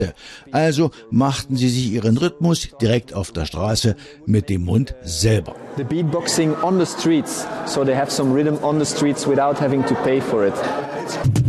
Also machten sie sich ihren Rhythmus direkt auf der Straße mit dem Mund selber. The beatboxing on the streets, so they have some rhythm on the streets without having to pay for it.